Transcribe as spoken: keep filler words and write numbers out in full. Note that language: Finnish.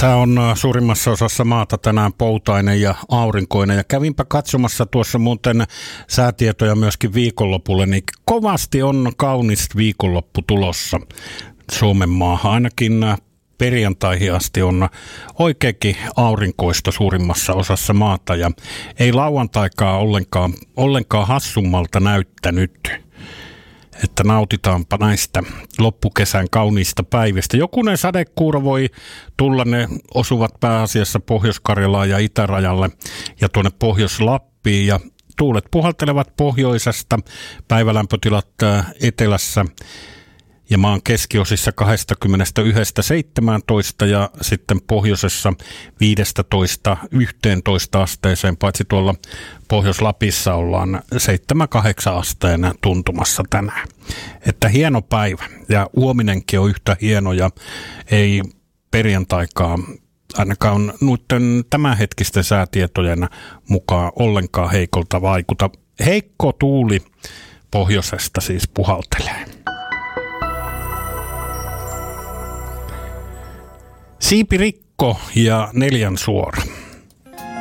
Sää on suurimmassa osassa maata tänään poutainen ja aurinkoinen ja kävinpä katsomassa tuossa muuten säätietoja myöskin viikonlopulle, niin kovasti on kaunis viikonloppu tulossa Suomen maahan. Ainakin perjantaihin asti on oikeinkin aurinkoista suurimmassa osassa maata ja ei lauantaikaan ollenkaan, ollenkaan hassummalta näyttänyt. Että nautitaanpa näistä loppukesän kauniista päivistä. Jokunen sadekuuro voi tulla, ne osuvat pääasiassa Pohjois-Karjalaan ja Itärajalle ja tuonne Pohjois-Lappiin. Ja tuulet puhaltelevat pohjoisesta, päivälämpötilat etelässä ja maan keskiosissa kaksikymmentäyksi seitsemäntoista ja sitten pohjoisessa viisitoista yhteentoista asteeseen, paitsi tuolla Pohjois-Lapissa ollaan seitsemän kahdeksan asteen tuntumassa tänään. Että hieno päivä ja huominenkin on yhtä hieno ja ei perjantaikaan ainakaan noiden tämänhetkisten säätietojen mukaan ollenkaan heikolta vaikuta. Heikko tuuli pohjoisesta siis puhaltelee. Siipirikko ja neljän suora.